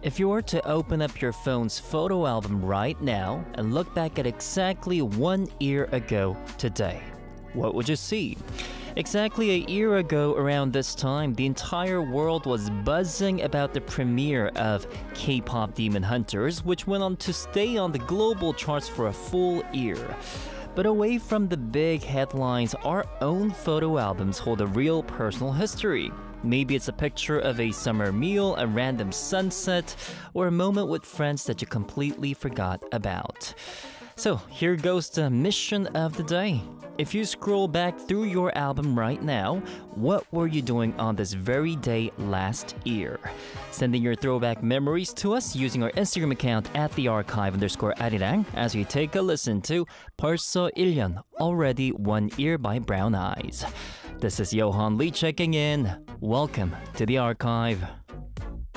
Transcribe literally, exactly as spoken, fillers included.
If you were to open up your phone's photo album right now and look back at exactly one year ago today, what would you see? Exactly a year ago around this time, the entire world was buzzing about the premiere of K-pop Demon Hunters, which went on to stay on the global charts for a full year. But away from the big headlines, our own photo albums hold a real personal history. Maybe it's a picture of a summer meal, a random sunset, or a moment with friends that you completely forgot about. So here goes the mission of the day. If you scroll back through your album right now, what were you doing on this very day last year? Sending your throwback memories to us using our Instagram account at the archive underscore arirang as we take a listen to 벌써 일 년, Already One Year by Brown Eyes. This is Johan Lee checking in. Welcome to the archive.